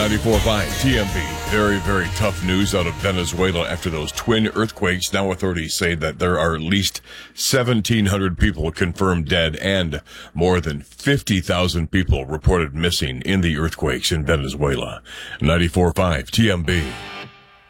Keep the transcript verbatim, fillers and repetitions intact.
ninety-four point five T M B. Very, very tough news out of Venezuela after those twin earthquakes. Now authorities say that there are at least seventeen hundred people confirmed dead and more than fifty thousand people reported missing in the earthquakes in Venezuela. ninety-four point five T M B.